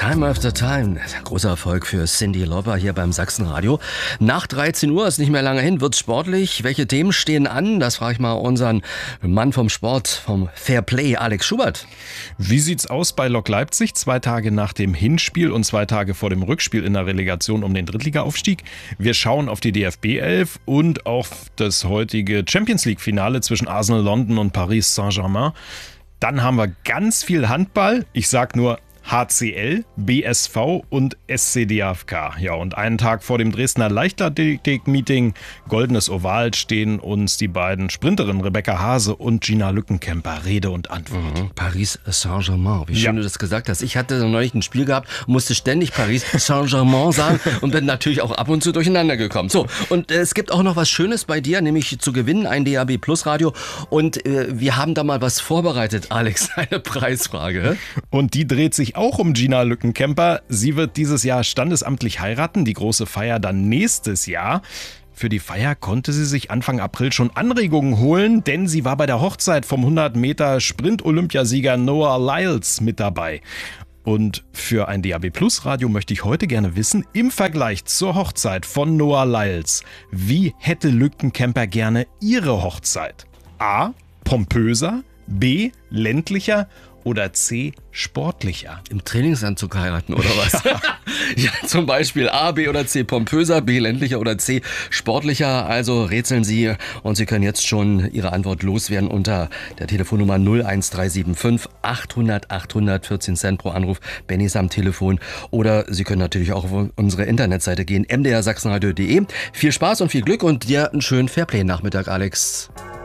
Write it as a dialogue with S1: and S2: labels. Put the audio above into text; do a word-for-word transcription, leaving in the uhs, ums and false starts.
S1: Time After Time, großer Erfolg für Cyndi Lauper hier beim Sachsenradio. Nach dreizehn Uhr, ist nicht mehr lange hin, wird's sportlich. Welche Themen stehen an? Das frage ich mal unseren Mann vom Sport, vom Fairplay, Alex Schubert.
S2: Wie sieht's aus bei Lok Leipzig? Zwei Tage nach dem Hinspiel und zwei Tage vor dem Rückspiel in der Relegation um den Drittliga-Aufstieg. Wir schauen auf die D F B elf und auf das heutige Champions League-Finale zwischen Arsenal London und Paris Saint-Germain. Dann haben wir ganz viel Handball. Ich sag nur H C L, B S V und S C D F K. Ja, und einen Tag vor dem Dresdner Leichtathletik-Meeting, Goldenes Oval, stehen uns die beiden Sprinterinnen Rebecca Hase und Gina Lückenkämper Rede und Antwort.
S1: Mhm. Paris Saint-Germain, wie schön
S2: Ja.
S1: du das gesagt hast. Ich hatte neulich ein Spiel gehabt, musste ständig Paris Saint-Germain sagen und bin natürlich auch ab und zu durcheinander gekommen. So, und äh, es gibt auch noch was Schönes bei dir, nämlich zu gewinnen, ein D A B Plus Radio. Und äh, wir haben da mal was vorbereitet, Alex, eine Preisfrage.
S2: Und die dreht sich auch um Gina Lückenkämper. Sie wird dieses Jahr standesamtlich heiraten, die große Feier dann nächstes Jahr. Für die Feier konnte sie sich Anfang April schon Anregungen holen, denn sie war bei der Hochzeit vom hundert Meter Sprint-Olympiasieger Noah Lyles mit dabei. Und für ein D A B Plus Radio möchte ich heute gerne wissen, im Vergleich zur Hochzeit von Noah Lyles, wie hätte Lückenkämper gerne ihre Hochzeit? A. Pompöser, B. ländlicher oder C. sportlicher?
S1: Im Trainingsanzug heiraten oder was? Ja. Ja, zum Beispiel A, B oder C pompöser, B ländlicher oder C sportlicher. Also rätseln Sie und Sie können jetzt schon Ihre Antwort loswerden unter der Telefonnummer null eins drei sieben fünf achthundert achthundert, vierzehn Cent pro Anruf. Benny ist am Telefon. Oder Sie können natürlich auch auf unsere Internetseite gehen, m d r sachsenradio punkt d e. Viel Spaß und viel Glück und dir einen schönen Fairplay-Nachmittag, Alex.